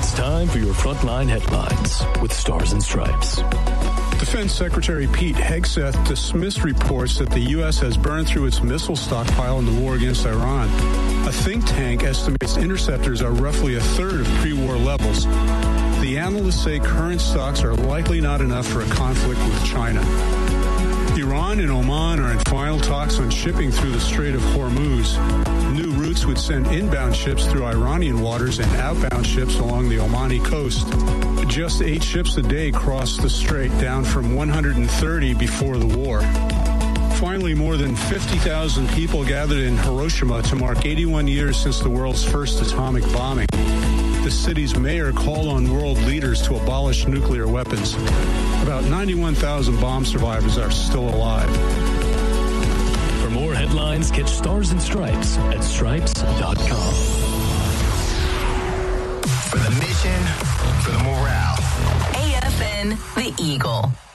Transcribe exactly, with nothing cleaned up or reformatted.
It's time for your Frontline Headlines with Stars and Stripes. Defense Secretary Pete Hegseth dismissed reports that the U S has burned through its missile stockpile in the war against Iran. A think tank estimates interceptors are roughly a third of pre-war levels. The analysts say current stocks are likely not enough for a conflict with China. Iran and Oman are in final talks on shipping through the Strait of Hormuz. New routes would send inbound ships through Iranian waters and outbound ships along the Omani coast. Just eight ships a day crossed the strait, down from one hundred thirty before the war. Finally, more than fifty thousand people gathered in Hiroshima to mark eighty-one years since the world's first atomic bombing. The city's mayor called on world leaders to abolish nuclear weapons. About ninety-one thousand bomb survivors are still alive. For more headlines, catch Stars and Stripes at stripes dot com. For the mission, for the morale. A F N, The Eagle.